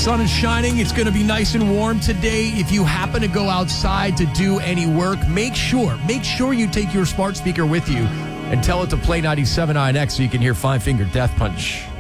sun is shining. It's going to be nice and warm today. If you happen to go outside to do any work, make sure you take your smart speaker with you and tell it to play 97.9X so you can hear Five Finger Death Punch.